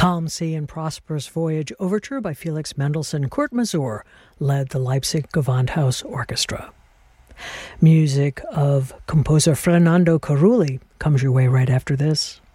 Calm Sea and Prosperous Voyage Overture by Felix Mendelssohn. Kurt Masur led the Leipzig Gewandhaus Orchestra. Music of composer Fernando Carulli comes your way right after this.